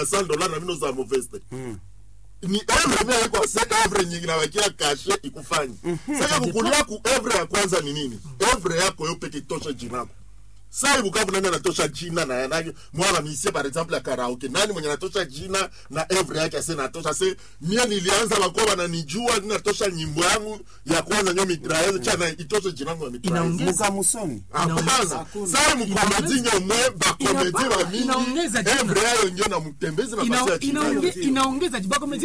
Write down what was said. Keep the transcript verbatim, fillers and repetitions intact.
cent dollars na mino za moveste ni evre kwa seka evre nyingi na wakia kashe ikufanya sasa kukulia ku evre ya kwanza ni nini evre yako yote kitosha jinako sasa bukavu nani anatosha jina na nani mwana misie par exemple ya karaoke nani mwenye anatosha jina na evre yake ase natosha se mimi nilianza wako wananijua ninatosha nyimbo yangu ya kwanza nyomi mitraeze chana itosha jina yangu ya mitraeze inaongeza musoni hapana sasa mkomedi nyomwe ba komedi wa mimi evre yao ndio na mtembezi mapasi ya inaongeza inaongeza jibako